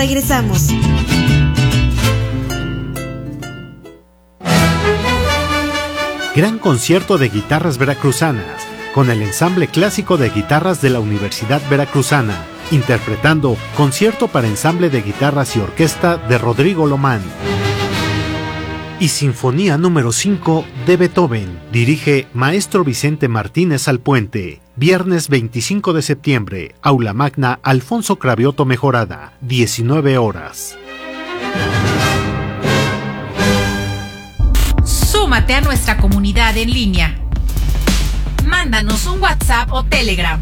regresamos. Gran concierto de guitarras veracruzanas, con el ensamble clásico de guitarras de la Universidad Veracruzana, interpretando Concierto para ensamble de guitarras y orquesta de Rodrigo Lomán. Y Sinfonía número 5 de Beethoven, dirige Maestro Vicente Martínez Alpuente. Viernes 25 de septiembre, Aula Magna Alfonso Cravioto Mejorada, 19 horas. Súmate a nuestra comunidad en línea. Mándanos un WhatsApp o Telegram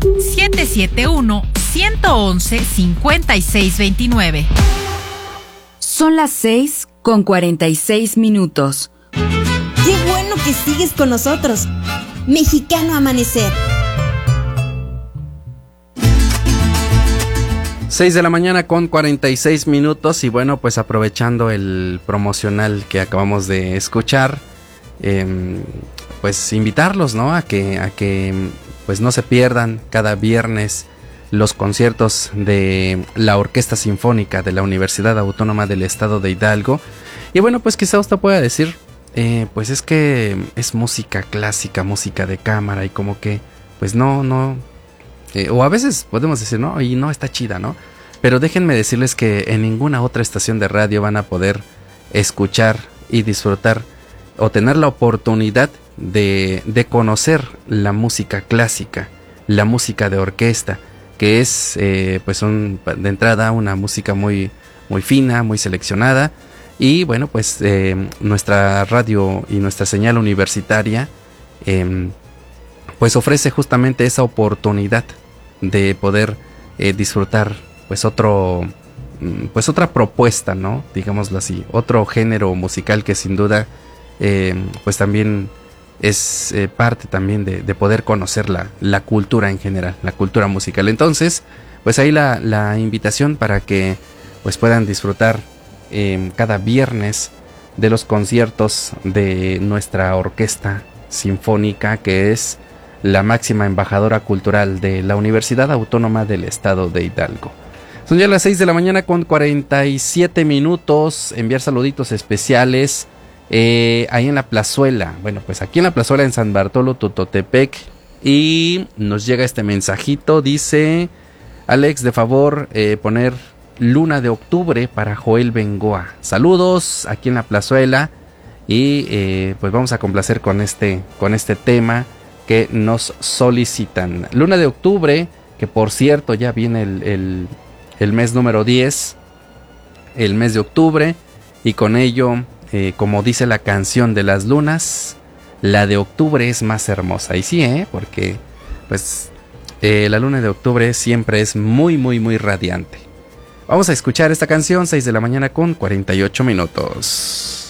771-111-5629. Son las 6:46. ¡Qué bueno que sigues con nosotros! Mexicano Amanecer. 6:46 y bueno, pues aprovechando el promocional que acabamos de escuchar, pues invitarlos, ¿no? a que pues no se pierdan cada viernes los conciertos de la Orquesta Sinfónica de la Universidad Autónoma del Estado de Hidalgo. Y bueno, pues quizá usted pueda decir, pues es que es música clásica, música de cámara, y como que pues no, o a veces podemos decir, no, y no está chida, ¿no? Pero déjenme decirles que en ninguna otra estación de radio van a poder escuchar y disfrutar o tener la oportunidad de conocer la música clásica, la música de orquesta, que es pues de entrada una música muy, muy fina, muy seleccionada. Y bueno, pues nuestra radio y nuestra señal universitaria pues ofrece justamente esa oportunidad de poder disfrutar pues otra propuesta, ¿no? Digámoslo así, otro género musical que sin duda pues también es parte también de poder conocer la cultura en general, la cultura musical. Entonces, pues ahí la invitación para que pues puedan disfrutar cada viernes de los conciertos de nuestra orquesta sinfónica, que es la máxima embajadora cultural de la Universidad Autónoma del Estado de Hidalgo. Son ya las 6:47. Enviar saluditos especiales ahí en la plazuela. Bueno, pues aquí en la plazuela en San Bartolo, Tototepec. Y nos llega este mensajito. Dice Alex, de favor poner Luna de Octubre para Joel Bengoa. Saludos aquí en la plazuela. Y pues vamos a complacer con este tema que nos solicitan. Luna de Octubre, que por cierto ya viene el mes número 10, el mes de octubre, y con ello, como dice la canción de las lunas, la de octubre es más hermosa. Y sí, porque pues la luna de octubre siempre es muy, muy, muy radiante. Vamos a escuchar esta canción, 6:48 a.m.